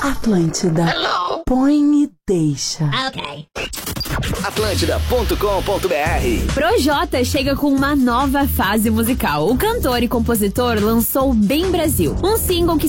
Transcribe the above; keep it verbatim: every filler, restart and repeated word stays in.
Atlântida. Hello. Põe e deixa. Ok. Atlântida ponto com ponto br. Projota chega com uma nova fase musical. O cantor e compositor lançou Bem Brasil, um single que